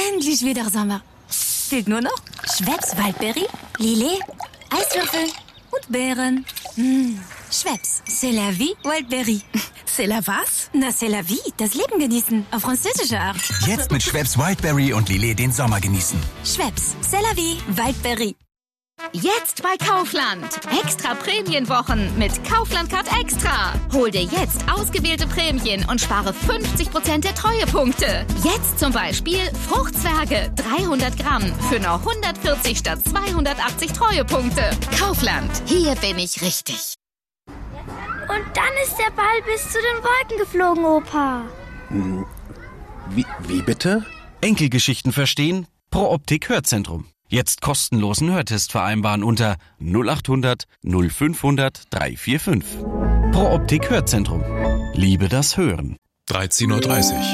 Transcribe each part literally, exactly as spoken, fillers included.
Endlich wieder Sommer. Fehlt nur noch Schweppes Waldberry, Lillet, Eiswürfel und Beeren. Mmh. Schweppes, c'est la vie Wildberry. C'est la was? Na, c'est la vie, das Leben genießen, auf französische Art. Jetzt mit Schweppes Wildberry und Lillet den Sommer genießen. Schweppes, c'est la vie Wildberry. Jetzt bei Kaufland. Extra Prämienwochen mit Kaufland Card Extra. Hol dir jetzt ausgewählte Prämien und spare fünfzig Prozent der Treuepunkte. Jetzt zum Beispiel Fruchtzwerge dreihundert Gramm für nur hundertvierzig statt zweihundertachtzig Treuepunkte. Kaufland, hier bin ich richtig. Und dann ist der Ball bis zu den Wolken geflogen, Opa. Hm, wie, wie bitte? Enkelgeschichten verstehen? Pro Optik Hörzentrum. Jetzt kostenlosen Hörtest vereinbaren unter null acht hundert null fünfhundert dreihundertfünfundvierzig. Pro Optik Hörzentrum. Liebe das Hören. dreizehn Uhr dreißig.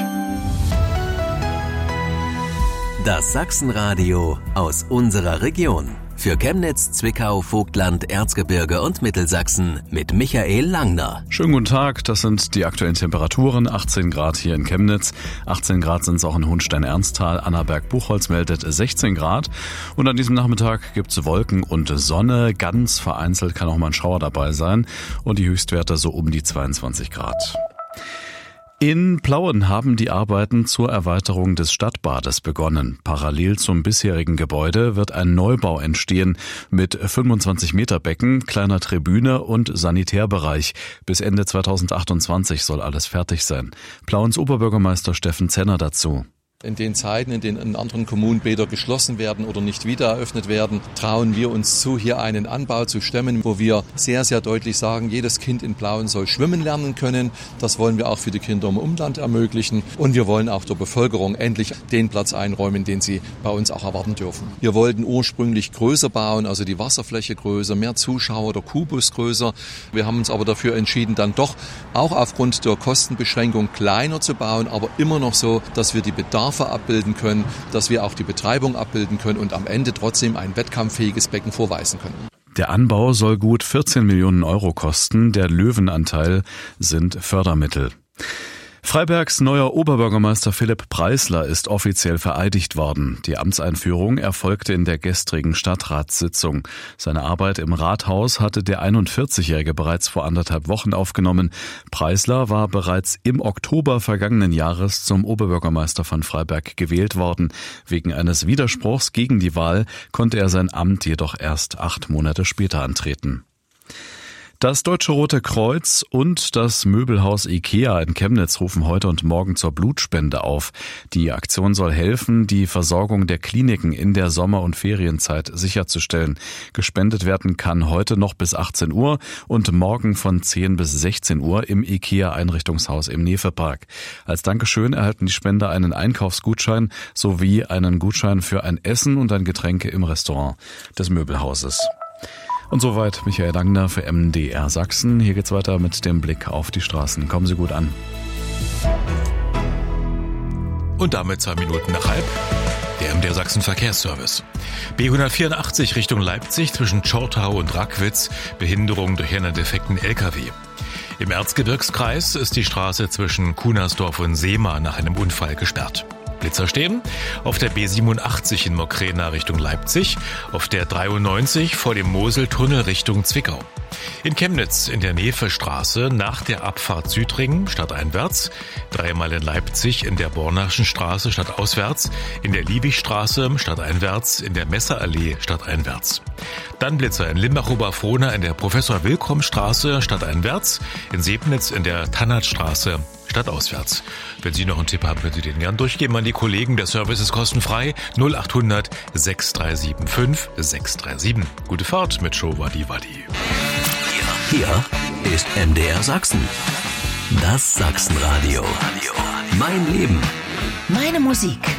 Das Sachsenradio aus unserer Region. Für Chemnitz, Zwickau, Vogtland, Erzgebirge und Mittelsachsen mit Michael Langner. Schönen guten Tag, das sind die aktuellen Temperaturen. achtzehn Grad hier in Chemnitz, achtzehn Grad sind es auch in Hohenstein-Ernsthal, Annaberg-Buchholz meldet sechzehn Grad. Und an diesem Nachmittag gibt es Wolken und Sonne, ganz vereinzelt kann auch mal ein Schauer dabei sein und die Höchstwerte so um die zweiundzwanzig Grad. In Plauen haben die Arbeiten zur Erweiterung des Stadtbades begonnen. Parallel zum bisherigen Gebäude wird ein Neubau entstehen mit fünfundzwanzig Meter Becken, kleiner Tribüne und Sanitärbereich. Bis Ende zweitausendachtundzwanzig soll alles fertig sein. Plauens Oberbürgermeister Steffen Zenner dazu. In den Zeiten, in denen in anderen Kommunen Bäder geschlossen werden oder nicht wieder eröffnet werden, trauen wir uns zu, hier einen Anbau zu stemmen, wo wir sehr, sehr deutlich sagen, jedes Kind in Plauen soll schwimmen lernen können. Das wollen wir auch für die Kinder im Umland ermöglichen. Und wir wollen auch der Bevölkerung endlich den Platz einräumen, den sie bei uns auch erwarten dürfen. Wir wollten ursprünglich größer bauen, also die Wasserfläche größer, mehr Zuschauer, der Kubus größer. Wir haben uns aber dafür entschieden, dann doch auch aufgrund der Kostenbeschränkung kleiner zu bauen, aber immer noch so, dass wir die Bedarfe abbilden können, dass wir auch die Betreibung abbilden können und am Ende trotzdem ein wettkampffähiges Becken vorweisen können. Der Anbau soll gut vierzehn Millionen Euro kosten. Der Löwenanteil sind Fördermittel. Freibergs neuer Oberbürgermeister Philipp Preisler ist offiziell vereidigt worden. Die Amtseinführung erfolgte in der gestrigen Stadtratssitzung. Seine Arbeit im Rathaus hatte der einundvierzigjährige bereits vor anderthalb Wochen aufgenommen. Preisler war bereits im Oktober vergangenen Jahres zum Oberbürgermeister von Freiberg gewählt worden. Wegen eines Widerspruchs gegen die Wahl konnte er sein Amt jedoch erst acht Monate später antreten. Das Deutsche Rote Kreuz und das Möbelhaus IKEA in Chemnitz rufen heute und morgen zur Blutspende auf. Die Aktion soll helfen, die Versorgung der Kliniken in der Sommer- und Ferienzeit sicherzustellen. Gespendet werden kann heute noch bis achtzehn Uhr und morgen von zehn bis sechzehn Uhr im IKEA-Einrichtungshaus im Nevepark. Als Dankeschön erhalten die Spender einen Einkaufsgutschein sowie einen Gutschein für ein Essen und ein Getränk im Restaurant des Möbelhauses. Und soweit Michael Langner für M D R Sachsen. Hier geht's weiter mit dem Blick auf die Straßen. Kommen Sie gut an. Und damit zwei Minuten nach halb. Der M D R Sachsen Verkehrsservice. B hundertvierundachtzig Richtung Leipzig zwischen Tschortau und Rackwitz. Behinderung durch einen defekten L K W. Im Erzgebirgskreis ist die Straße zwischen Kunersdorf und Seema nach einem Unfall gesperrt. Blitzer stehen auf der B siebenundachtzig in Mokrena Richtung Leipzig, auf der dreiundneunzig vor dem Moseltunnel Richtung Zwickau. In Chemnitz in der Nevestraße nach der Abfahrt Südring stadteinwärts, dreimal in Leipzig in der Bornaschen Straße stadtauswärts, in der Liebigstraße stadteinwärts, in der Messerallee stadteinwärts. Dann Blitzer in Limbach-Oberfrohna in der Professor-Willkomm-Straße stadteinwärts, in Sebnitz in der Tannertstraße stadtauswärts. Wenn Sie noch einen Tipp haben, können Sie den gern durchgeben an die Kollegen. Der Service ist kostenfrei. null acht hundert sechs drei sieben fünf sechs drei sieben. Gute Fahrt mit Show Wadi Wadi. Hier ist M D R Sachsen. Das Sachsenradio. Mein Leben. Meine Musik.